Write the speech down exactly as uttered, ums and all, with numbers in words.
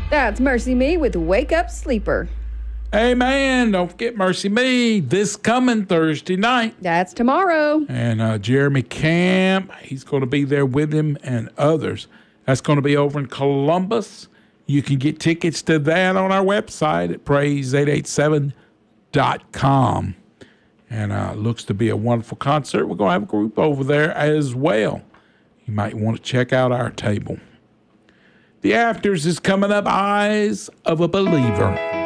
That's Mercy Me with Wake Up Sleeper. Hey, man, don't forget Mercy Me this coming Thursday night. That's tomorrow. And uh, Jeremy Camp, he's going to be there with him and others. That's going to be over in Columbus. You can get tickets to that on our website at praise eight eight seven dot com. And uh, looks to be a wonderful concert. We're going to have a group over there as well. You might want to check out our table. The Afters is coming up, Eyes of a Believer.